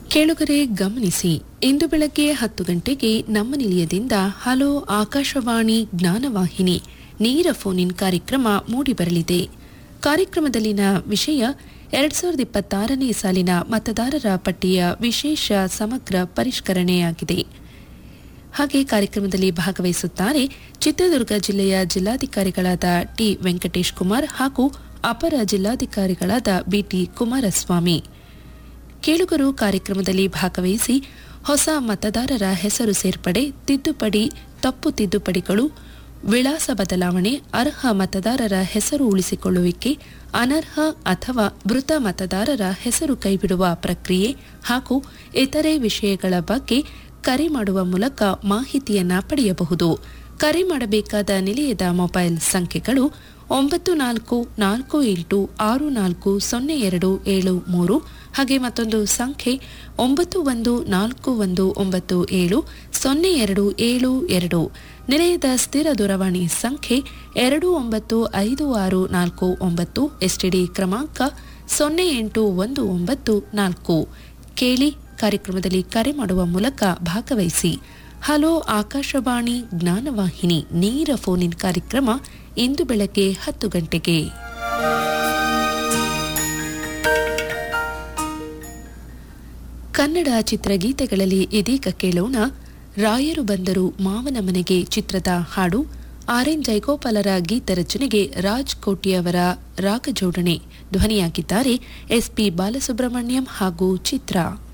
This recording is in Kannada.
ಕೇಳುಗರೆ ಗಮನಿಸಿ, ಇಂದು ಬೆಳಗ್ಗೆ 10 ಗಂಟೆಗೆ ನಮ್ಮ ನಿಲಯದಿಂದ ಹಲೋ ಆಕಾಶವಾಣಿ ಜ್ಞಾನವಾಹಿನಿ ನೇರ ಫೋನ್ ಇನ್ ಕಾರ್ಯಕ್ರಮ ಮೂಡಿಬರಲಿದೆ. ಕಾರ್ಯಕ್ರಮದಲ್ಲಿನ ವಿಷಯ 2026ನೇ ಸಾಲಿನ ಮತದಾರರ ಪಟ್ಟಿಯ ವಿಶೇಷ ಸಮಗ್ರ ಪರಿಷ್ಕರಣೆಯಾಗಿದೆ. ಹಾಗೆ ಕಾರ್ಯಕ್ರಮದಲ್ಲಿ ಭಾಗವಹಿಸುತ್ತಾರೆ ಚಿತ್ರದುರ್ಗ ಜಿಲ್ಲೆಯ ಜಿಲ್ಲಾಧಿಕಾರಿಗಳಾದ ಟಿ ವೆಂಕಟೇಶ್ ಕುಮಾರ್ ಹಾಗೂ ಅಪರ ಜಿಲ್ಲಾಧಿಕಾರಿಗಳಾದ ಬಿಟಿ ಕುಮಾರಸ್ವಾಮಿ. ಕೇಳುಗರು ಕಾರ್ಯಕ್ರಮದಲ್ಲಿ ಭಾಗವಹಿಸಿ ಹೊಸ ಮತದಾರರ ಹೆಸರು ಸೇರ್ಪಡೆ, ತಿದ್ದುಪಡಿ, ತಪ್ಪು ತಿದ್ದುಪಡಿಗಳು, ವಿಳಾಸ ಬದಲಾವಣೆ, ಅರ್ಹ ಮತದಾರರ ಹೆಸರು ಉಳಿಸಿಕೊಳ್ಳುವಿಕೆ, ಅನರ್ಹ ಅಥವಾ ಮೃತ ಮತದಾರರ ಹೆಸರು ಕೈಬಿಡುವ ಪ್ರಕ್ರಿಯೆ ಹಾಗೂ ಇತರೆ ವಿಷಯಗಳ ಬಗ್ಗೆ ಕರೆ ಮಾಡುವ ಮೂಲಕ ಮಾಹಿತಿಯನ್ನ ಪಡೆಯಬಹುದು. ಕರೆ ಮಾಡಬೇಕಾದ ನಿಲಯದ ಮೊಬೈಲ್ ಸಂಖ್ಯೆಗಳು 9448640273 ಹಾಗೆ ಮತ್ತೊಂದು ಸಂಖ್ಯೆ 9141970272. ನಿಲಯದ ಸ್ಥಿರ ದೂರವಾಣಿ ಸಂಖ್ಯೆ 295649. ಎಸ್ಟಿಡಿ ಕ್ರಮಾಂಕ 08194. ಕೇಳಿ, ಕಾರ್ಯಕ್ರಮದಲ್ಲಿ ಕರೆ ಮಾಡುವ ಮೂಲಕ ಭಾಗವಹಿಸಿ. ಹಲೋ ಆಕಾಶವಾಣಿ ಜ್ಞಾನವಾಹಿನಿ ನೇರ ಫೋನ್ ಇನ್ ಕಾರ್ಯಕ್ರಮ ಇಂದು ಬೆಳಗ್ಗೆ 10 ಗಂಟೆಗೆ. ಕನ್ನಡ ಚಿತ್ರಗೀತೆಗಳಲ್ಲಿ ಇದೀಗ ಕೇಳೋಣ ರಾಯರು ಬಂದರು ಮಾವನ ಮನೆಗೆ ಚಿತ್ರದ ಹಾಡು. ಆರ್.ಎನ್. ಜಯಗೋಪಾಲರ ಗೀತ ರಚನೆಗೆ ರಾಜ್ ಕೋಟಿಯವರ ರಾಗ ಜೋಡಣೆ. ಧ್ವನಿಯಾಗಿದ್ದಾರೆ ಎಸ್.ಪಿ. ಬಾಲಸುಬ್ರಹ್ಮಣ್ಯಂ ಹಾಗೂ ಚಿತ್ರ.